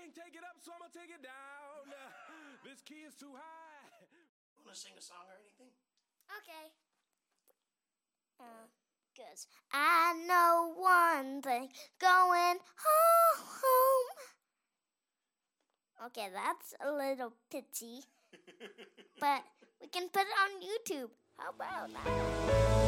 can't take it up, so I'm gonna take it down. This key is too high. Want to sing a song or anything? Okay. Cause I know one thing, going home. Okay, that's a little pitchy, but we can put it on YouTube. How about that?